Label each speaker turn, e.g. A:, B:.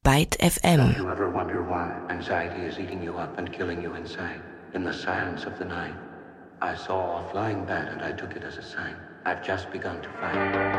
A: Byte FM.
B: Don't you ever wonder why anxiety is eating you up and killing you inside? In the silence of the night, I saw a flying bat and I took it as a sign. I've just begun to fight.